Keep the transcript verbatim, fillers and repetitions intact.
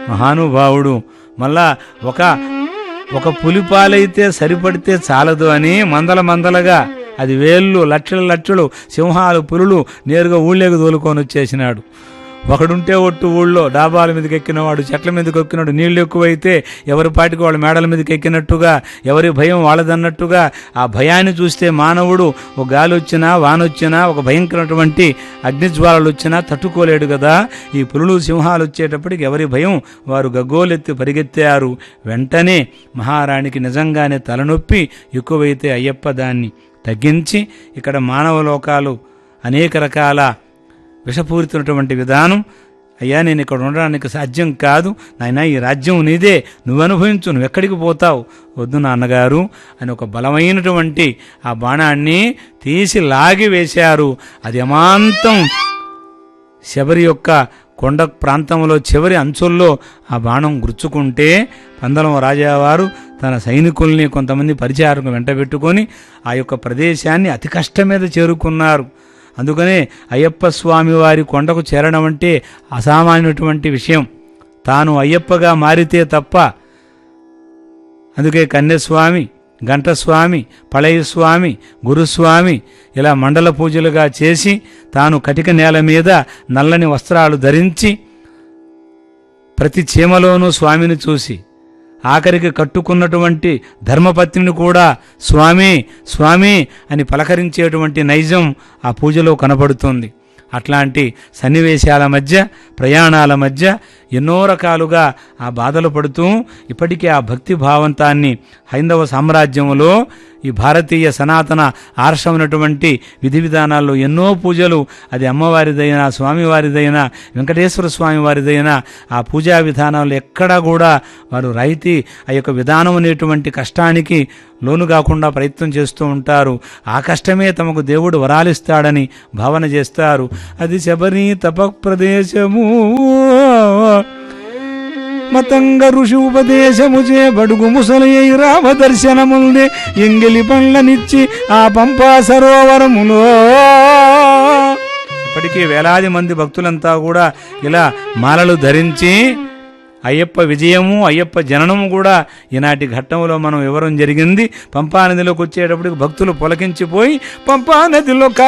మహానుభావుడు. మళ్ళా ఒక ఒక పులిపాలైతే సరిపడితే చాలదు అని మందల మందలుగా అది వేళ్ళు లక్షల లక్షలు సింహాలు పులులు నేరుగా ఊళ్ళేకి తోలుకొని వచ్చేసినాడు. ఒకడుంటే ఒట్టు ఊళ్ళో డాబాల మీదకి ఎక్కినవాడు, చెట్ల మీదకి ఎక్కినాడు. నీళ్లు ఎక్కువైతే ఎవరి పాటికి వాళ్ళ మేడల మీదకి ఎక్కినట్టుగా, ఎవరి భయం వాళ్ళదన్నట్టుగా ఆ భయాన్ని చూస్తే మానవుడు ఒక గాలి వచ్చినా వానొచ్చినా ఒక భయంకరమైనటువంటి అగ్నిజ్వాలలు వచ్చినా తట్టుకోలేడు కదా. ఈ పులులు సింహాలు వచ్చేటప్పటికి ఎవరి భయం వారు గగ్గోలెత్తి పరిగెత్తారు. వెంటనే మహారాణికి నిజంగానే తలనొప్పి ఎక్కువైతే అయ్యప్ప దాన్ని తగ్గించి ఇక్కడ మానవ లోకాలు అనేక రకాల విషపూరితమైనటువంటి విధానం, అయ్యా నేను ఇక్కడ ఉండడానికి సాధ్యం కాదు నాయనా, ఈ రాజ్యం నీదే, నువ్వు అనుభవించు, నువ్వు ఎక్కడికి పోతావు, వద్దు నాన్నగారు అని ఒక బలమైనటువంటి ఆ బాణాన్ని తీసి లాగి వేశారు. అది అమాంతం శబరి యొక్క కొండ ప్రాంతంలో చివరి అంచుల్లో ఆ బాణం గుర్చుకుంటే పందలం రాజావారు తన సైనికుల్ని కొంతమంది పరిచారకు వెంటబెట్టుకొని ఆ యొక్క ప్రదేశాన్ని అతి కష్టం మీద చేరుకున్నారు. అందుకనే అయ్యప్ప స్వామి వారి కొండకు చేరడం అంటే అసామాన్యమైనటువంటి విషయం. తాను అయ్యప్పగా మారితే తప్ప. అందుకే కన్యస్వామి, గంటస్వామి, పళయస్వామి, గురుస్వామి ఇలా మండల పూజలుగా చేసి తాను కటిక నేల మీద నల్లని వస్త్రాలు ధరించి ప్రతి చీమలోనూ స్వామిని చూసి ఆఖరికి కట్టుకున్నటువంటి ధర్మపత్నిని కూడా స్వామి స్వామి అని పలకరించేటువంటి నైజం ఆ పూజలో కనపడుతుంది. అట్లాంటి సన్నివేశాల మధ్య, ప్రయాణాల మధ్య ఎన్నో రకాలుగా ఆ బాధలు పడుతూ ఇప్పటికీ ఆ భక్తి భావంతాన్ని హైందవ సామ్రాజ్యంలో ఈ భారతీయ సనాతన ఆర్షమైనటువంటి విధి విధానాల్లో ఎన్నో పూజలు, అది అమ్మవారిదైనా స్వామివారిదైనా వెంకటేశ్వర స్వామి వారిదైనా ఆ పూజా విధానాలు ఎక్కడా కూడా వారు రాయితీ ఆ యొక్క విధానం అనేటువంటి కష్టానికి లోను కాకుండా ప్రయత్నం చేస్తూ ఉంటారు. ఆ కష్టమే తమకు దేవుడు వరాలిస్తాడని భావన చేస్తారు. అది శబరి తపప్రదేశము మతంగ ఋషి ఉపదేశము చే బడుగు ముసలయ్య రామ దర్శనముందే ఎంగిలి పండ్లనిచ్చి ఆ పంపా సరోవరములో. ఇప్పటికీ వేలాది మంది భక్తులంతా కూడా ఇలా మాలలు ధరించి అయ్యప్ప విజయము అయ్యప్ప జననము కూడా ఈనాటి ఘట్టంలో మనం వివరం జరిగింది. పంపా నదిలోకి వచ్చేటప్పటికి భక్తులు పొలకించిపోయి పంపా నదిలో